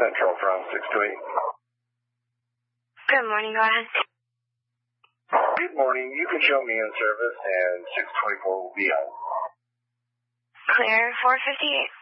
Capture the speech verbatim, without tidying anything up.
Central from six two eight. Good morning, go ahead. Good morning. You can show me in service, and six twenty-four will be out. Clear, four fifty-eight.